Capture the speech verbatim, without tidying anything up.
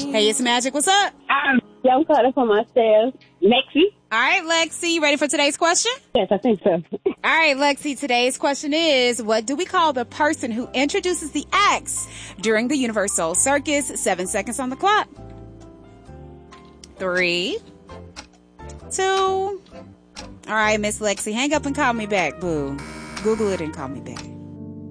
Hey, it's Magic. What's up? Um, yeah, I'm calling for myself. Lexi. All right, Lexi, you ready for today's question? Yes, I think so. All right, Lexi, today's question is, what do we call the person who introduces the acts during the Universal Circus? Seven seconds on the clock. Three, two. All right, Miss Lexi, hang up and call me back, boo. Google it and call me back.